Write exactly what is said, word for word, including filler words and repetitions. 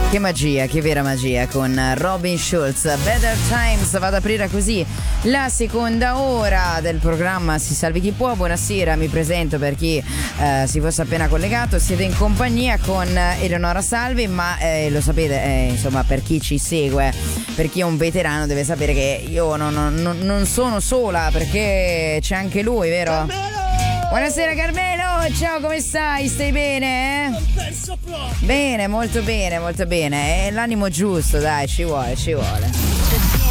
Che magia, che vera magia con Robin Schulz. Better Times va ad aprire così la seconda ora del programma Si Salvi Chi Può. Buonasera, mi presento per chi eh, si fosse appena collegato. Siete in compagnia con Eleonora Salvi, ma eh, lo sapete, eh, insomma, per chi ci segue, per chi è un veterano deve sapere che io non, non, non sono sola, perché c'è anche lui, vero? Carmelo! Buonasera Carmelo, ciao, come stai? Stai bene? Non penso proprio. Bene, molto bene, molto bene. È l'animo giusto, dai, ci vuole, ci vuole.